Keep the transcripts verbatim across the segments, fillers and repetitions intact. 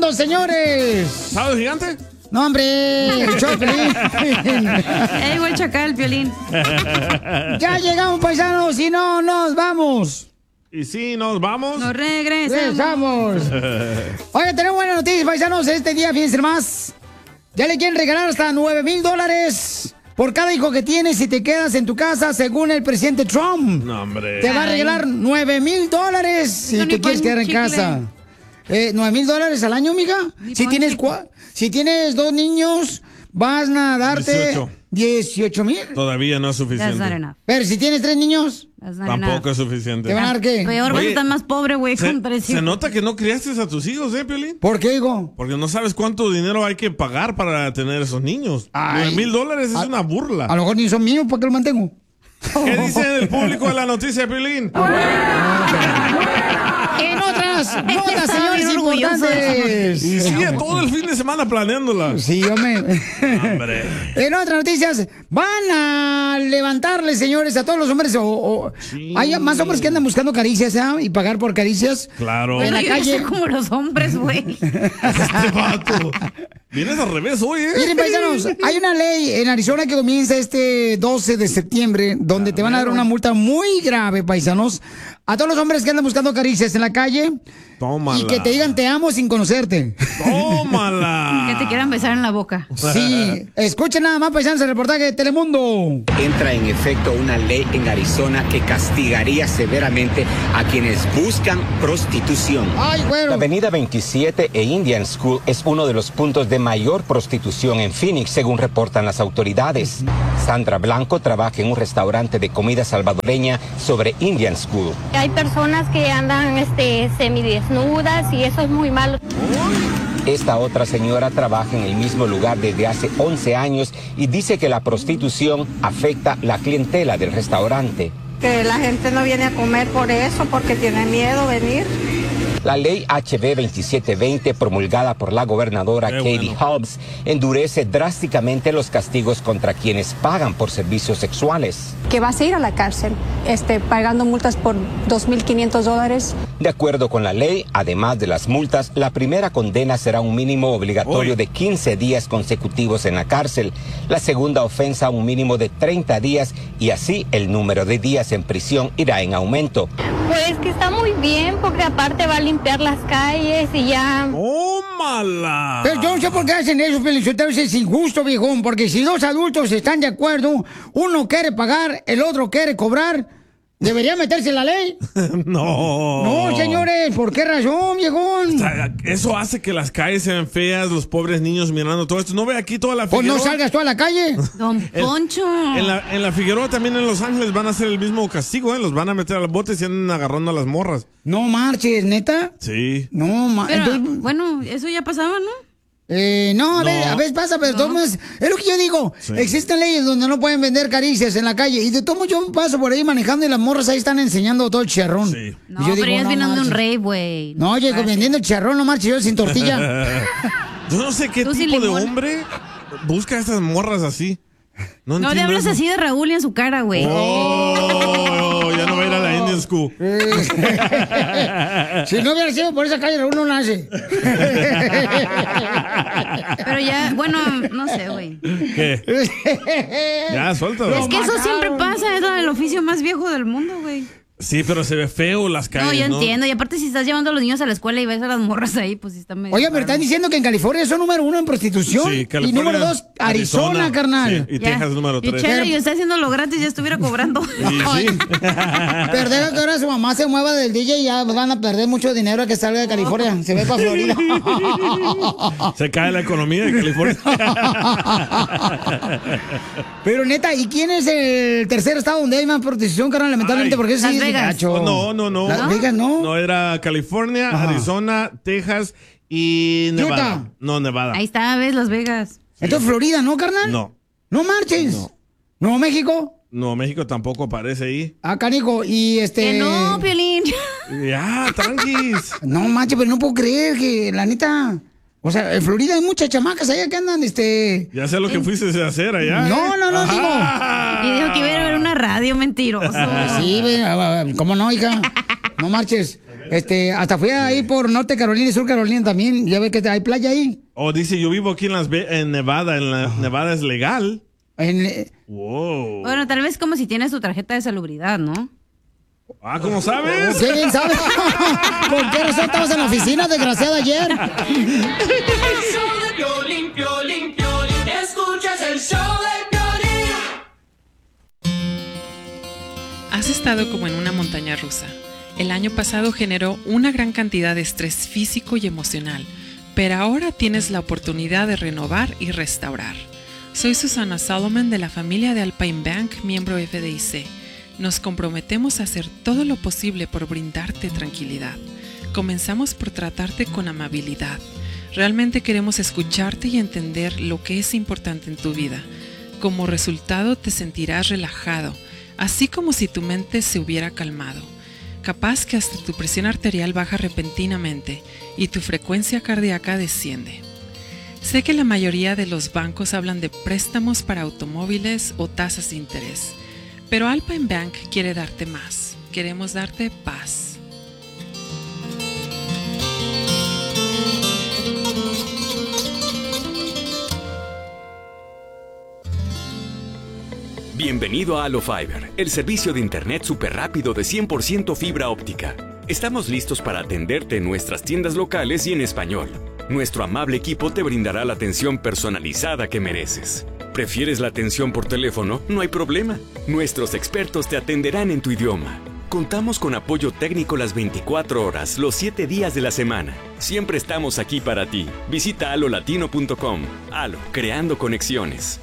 sábado, señores. ¿Sábado gigante? No, hombre, el show, Piolín. Ey, voy a chacar el Piolín. Ya llegamos, paisanos, y no nos vamos. Y sí, nos vamos. Nos regresamos. Regresamos. Oye, tenemos buenas noticias, paisanos. Este día, fíjense más. Ya le quieren regalar hasta nueve mil dólares por cada hijo que tienes si te quedas en tu casa, según el presidente Trump. No, hombre. Te va a regalar nueve mil dólares si te quieres quedar en casa. Eh, ¿nueve mil dólares al año, mija? Si tienes, cua- si tienes dos niños, vas a darte dieciocho mil. Todavía no es suficiente. Pero si tienes tres niños, tampoco es suficiente. ¿te van a dar qué? Peor, vas a estar más pobre, güey, Se, con tres se hijos. nota que no criaste a tus hijos, ¿eh, Piolín? ¿Por qué, hijo? Porque no sabes cuánto dinero hay que pagar para tener esos niños. Ay. Nueve mil dólares es A- una burla. A lo mejor ni son míos, ¿para qué los mantengo? ¿Qué dice el público de la noticia, Piolín? En otras notas, señores, importantes. Y sigue todo el fin de semana planeándola. Sí, hombre. Hombre. En otras noticias, van a levantarle, señores, a todos los hombres. O, o- Sí. hay más hombres que andan buscando caricias, ¿eh? Y pagar por caricias. Claro. En la Yo no calle. soy como los hombres, güey. Este vato. Vienes al revés hoy, ¿eh? Miren, paisanos, hay una ley en Arizona que comienza este doce de septiembre, donde te van a dar una multa muy grave, paisanos, a todos los hombres que andan buscando caricias en la calle. Tómala. Y que te digan te amo sin conocerte. Tómala. Que te quieran besar en la boca. Sí, escuchen nada más, paisanos, el reportaje de Telemundo. Entra en efecto una ley en Arizona que castigaría severamente a quienes buscan prostitución. Ay, güero. La avenida veintisiete e Indian School es uno de los puntos de mayor prostitución en Phoenix, según reportan las autoridades. Sandra Blanco trabaja en un restaurante de comida salvadoreña sobre Indian School. Hay personas que andan este, semidesnudas y eso es muy malo. Esta otra señora trabaja en el mismo lugar desde hace once años y dice que la prostitución afecta la clientela del restaurante. Que la gente no viene a comer por eso, porque tiene miedo venir. La ley H B veintisiete veinte, promulgada por la gobernadora Qué Katie bueno. Hobbs, endurece drásticamente los castigos contra quienes pagan por servicios sexuales. Que vas a ir a la cárcel, este, pagando multas por dos mil quinientos dólares. De acuerdo con la ley, además de las multas, la primera condena será un mínimo obligatorio Uy. de quince días consecutivos en la cárcel, la segunda ofensa un mínimo de treinta días y así el número de días en prisión irá en aumento. Pues que está muy bien, porque aparte va a limpiar las calles y ya... Tómala. Pero yo no sé por qué hacen eso, Felicitero, es injusto, viejón, porque si dos adultos están de acuerdo, uno quiere pagar, el otro quiere cobrar, ¿debería meterse en la ley? No. No, señores, ¿por qué razón, viejón? O sea, eso hace que las calles sean feas, los pobres niños mirando todo esto. ¿No ve aquí toda la Pues Figueroa? no salgas tú a la calle. Don Poncho. En la, en la Figueroa, también en Los Ángeles, van a hacer el mismo castigo, ¿eh? Los van a meter al bote y se andan agarrando a las morras. No marches, ¿neta? Sí. No, ma Pero, entonces, bueno, eso ya pasaba, ¿no? eh, no, a, No. Ver, a veces pasa, pero de todos modos, es lo que yo digo. Sí. Existen leyes donde no pueden vender caricias en la calle. Y de todos modos yo paso por ahí manejando y las morras ahí están enseñando todo el chicharrón. Sí. No, Y yo pero digo, ellas vienen de un marches. rey, güey. No, oye, Fácil. vendiendo el chicharrón, no marches yo sin tortilla. Yo no sé qué Tú sin tipo de limón. hombre busca a estas morras así. No, No le entiendo hablas eso. así de Raúl y en su cara, güey. Oh, ya no va a ir a la Indian School. Si no hubiera sido por esa calle, uno no nace. Pero ya, bueno, no sé, güey. ¿Qué? Ya, suéltalo. Es que eso mataron. siempre pasa, es el oficio más viejo del mundo, güey. Sí, pero se ve feo las calles, No, yo ¿no? entiendo. Y aparte, si estás llevando a los niños a la escuela y ves a las morras ahí, pues sí está medio. Oye, pero están diciendo que en California son número uno en prostitución. Sí, y California, número dos, Arizona, carnal. Sí, y Ya. Texas número Y tres. Chela, yo está haciendo lo gratis, ya estuviera cobrando. Y sí. Pero deja que ahora su mamá se mueva del D J y ya van a perder mucho dinero a que salga de California. Se ve para Florida. Se cae la economía de California. Pero neta, ¿y quién es el tercer estado donde hay más prostitución, carnal? Lamentablemente, Ay, porque eso Las sí es Vegas. gacho. No, no, no. Las ¿No? Vegas, ¿no? No, era California, Ajá. Arizona, Texas y Nevada. Utah. No, Nevada. Ahí está, ves, Las Vegas. Entonces, Florida, ¿no, carnal? No, No marches. No. ¿Nuevo México? no, México tampoco aparece ahí. Ah, canijo. Y este... Que no, Piolín. Ya, tranquis. No manches, pero no puedo creer que, la neta... O sea, en Florida hay muchas chamacas allá que andan, este... Ya sé lo que fuiste a hacer allá. No, ¿eh? no, no, Ajá. Y dijo que iba a ir a ver una radio, mentiroso. Sí, ve, ah, ah, ¿cómo no, hija? No marches. Este, hasta fui ahí por Norte Carolina y Sur Carolina también. Ya ves que hay playa ahí. O oh, dice, yo vivo aquí en, Las Ve en Nevada. En la, Nevada es legal. En... Wow. Bueno, tal vez como si tienes tu tarjeta de salubridad, ¿no? Ah, ¿cómo sabes? ¿Qué bien sabes? ¿Por qué razón estabas en la oficina, desgraciada, ayer? El show de Piolín, Piolín, Piolín. Escuchas el show de Piolín. Has estado como en una montaña rusa. El año pasado generó una gran cantidad de estrés físico y emocional, pero ahora tienes la oportunidad de renovar y restaurar. Soy Susana Solomon de la familia de Alpine Bank, miembro F D I C. Nos comprometemos a hacer todo lo posible por brindarte tranquilidad. Comenzamos por tratarte con amabilidad. Realmente queremos escucharte y entender lo que es importante en tu vida. Como resultado te sentirás relajado, así como si tu mente se hubiera calmado. Capaz que hasta tu presión arterial baja repentinamente y tu frecuencia cardíaca desciende. Sé que la mayoría de los bancos hablan de préstamos para automóviles o tasas de interés. Pero Alpine Bank quiere darte más. Queremos darte paz. Bienvenido a Allo Fiber, el servicio de internet súper rápido de cien por ciento fibra óptica. Estamos listos para atenderte en nuestras tiendas locales y en español. Nuestro amable equipo te brindará la atención personalizada que mereces. ¿Prefieres la atención por teléfono? No hay problema. Nuestros expertos te atenderán en tu idioma. Contamos con apoyo técnico las veinticuatro horas, los siete días de la semana. Siempre estamos aquí para ti. Visita alo latino punto com. Alo, creando conexiones.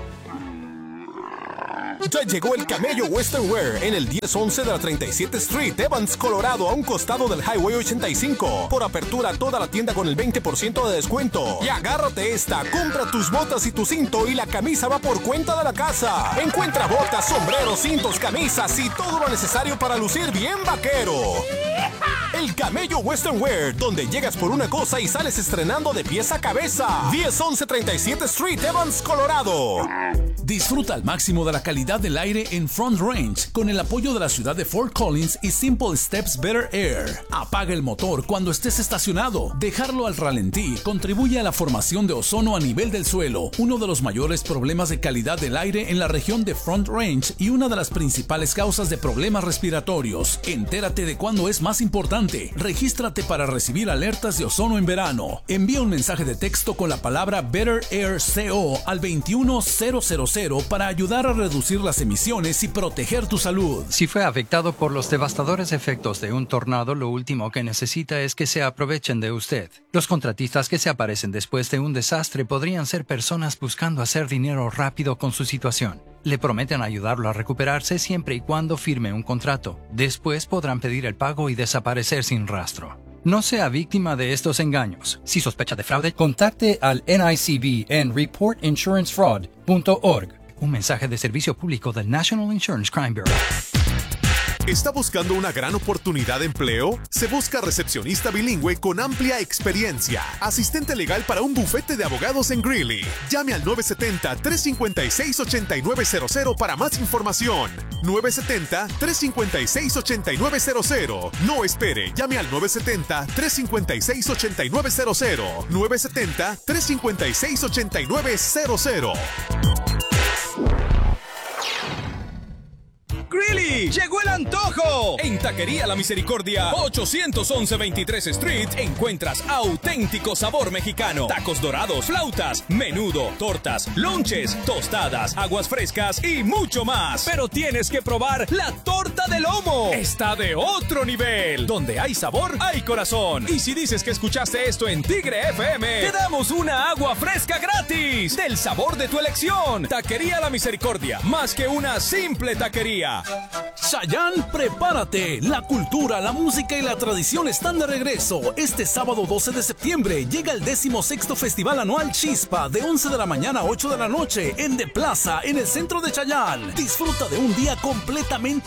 Ya llegó el Camello Western Wear en el diez once de la treinta y siete Street, Evans, Colorado, a un costado del Highway ochenta y cinco. Por apertura toda la tienda con el veinte por ciento de descuento. Y agárrate esta, compra tus botas y tu cinto y la camisa va por cuenta de la casa. Encuentra botas, sombreros, cintos, camisas y todo lo necesario para lucir bien vaquero. El Camello Western Wear, donde llegas por una cosa y sales estrenando de pies a cabeza. diez once treinta y siete Street, Evans, Colorado. Disfruta al máximo de la calidad del aire en Front Range con el apoyo de la ciudad de Fort Collins y Simple Steps Better Air. Apaga el motor cuando estés estacionado. Dejarlo al ralentí contribuye a la formación de ozono a nivel del suelo, uno de los mayores problemas de calidad del aire en la región de Front Range y una de las principales causas de problemas respiratorios. Entérate de cuándo es más importante. Regístrate para recibir alertas de ozono en verano. Envía un mensaje de texto con la palabra Better Air C O al veintiuno mil para ayudar a reducir las emisiones y proteger tu salud. Si fue afectado por los devastadores efectos de un tornado, lo último que necesita es que se aprovechen de usted. Los contratistas que se aparecen después de un desastre podrían ser personas buscando hacer dinero rápido con su situación. Le prometen ayudarlo a recuperarse siempre y cuando firme un contrato. Después podrán pedir el pago y desaparecer sin rastro. No sea víctima de estos engaños. Si sospecha de fraude, contacte al N I C B en report insurance fraud punto org. Un mensaje de servicio público del National Insurance Crime Bureau. ¿Está buscando una gran oportunidad de empleo? Se busca recepcionista bilingüe con amplia experiencia. Asistente legal para un bufete de abogados en Greeley. Llame al nueve siete cero, tres cinco seis, ocho nueve cero cero para más información. nueve siete cero, tres cinco seis, ocho nueve cero cero. No espere, llame al nueve siete cero, tres cinco seis, ocho nueve cero cero. nueve siete cero, tres cinco seis, ocho nueve cero cero. ¡Greeley! ¡Llegó el antojo! En Taquería La Misericordia, ochocientos once veintitrés Street, encuentras auténtico sabor mexicano. Tacos dorados, flautas, menudo, tortas, lonches, tostadas, aguas frescas y mucho más. Pero tienes que probar la torta de lomo. Está de otro nivel. Donde hay sabor, hay corazón. Y si dices que escuchaste esto en Tigre F M, te damos una agua fresca gratis. Del sabor de tu elección. Taquería La Misericordia, más que una simple taquería. Chayanne, prepárate. La cultura, la música y la tradición están de regreso. Este sábado doce de septiembre llega el decimosexto Festival Anual Chispa de once de la mañana a ocho de la noche en The Plaza, en el centro de Chayanne. Disfruta de un día completamente gratis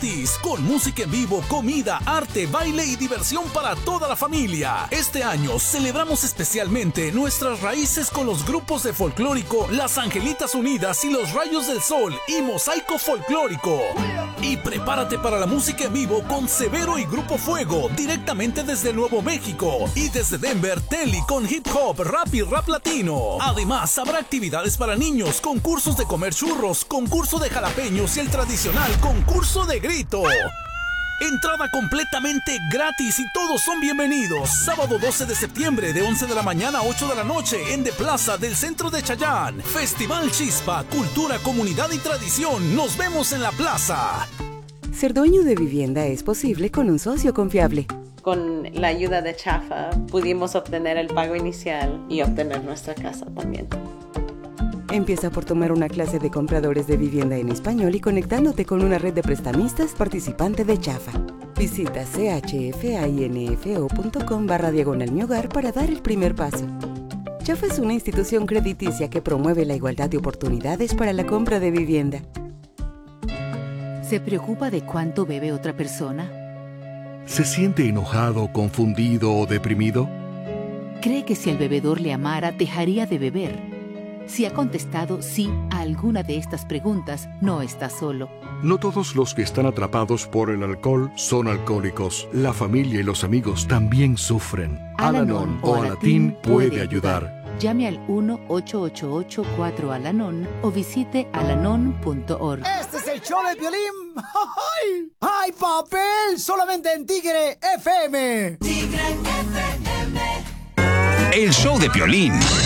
gratis, con música en vivo, comida, arte, baile y diversión para toda la familia. Este año celebramos especialmente nuestras raíces con los grupos de folclórico Las Angelitas Unidas y Los Rayos del Sol y Mosaico Folclórico. Y prepárate para la música en vivo con Severo y Grupo Fuego, directamente desde Nuevo México. Y desde Denver, Telly con hip hop, rap y rap latino. Además, habrá actividades para niños, concursos de comer churros, concurso de jalapeños y el tradicional concurso de grito. Entrada completamente gratis y todos son bienvenidos. Sábado doce de septiembre de once de la mañana a ocho de la noche en The Plaza del centro de Chayán. Festival Chispa, cultura, comunidad y tradición. Nos vemos en la plaza. Ser dueño de vivienda es posible con un socio confiable. Con la ayuda de Chafa pudimos obtener el pago inicial y obtener nuestra casa también. Empieza por tomar una clase de compradores de vivienda en español y conectándote con una red de prestamistas participante de Chafa. Visita chfainfo.com barra diagonal mi hogar para dar el primer paso. Chafa es una institución crediticia que promueve la igualdad de oportunidades para la compra de vivienda. ¿Se preocupa de cuánto bebe otra persona? ¿Se siente enojado, confundido o deprimido? ¿Cree que si el bebedor le amara, dejaría de beber? Si ha contestado sí a alguna de estas preguntas, no está solo. No todos los que están atrapados por el alcohol son alcohólicos. La familia y los amigos también sufren. Al-Anon o Alatín puede ayudar. Llame al uno ocho ocho ocho cuatro Al-Anon o visite alanon punto org. Este es el show de Piolín. ¡Ay! ¡Ay, papel! Solamente en Tigre F M. Tigre F M. El show de Piolín.